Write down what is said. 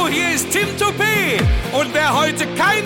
hier ist Tim Toupé. Und wer heute keine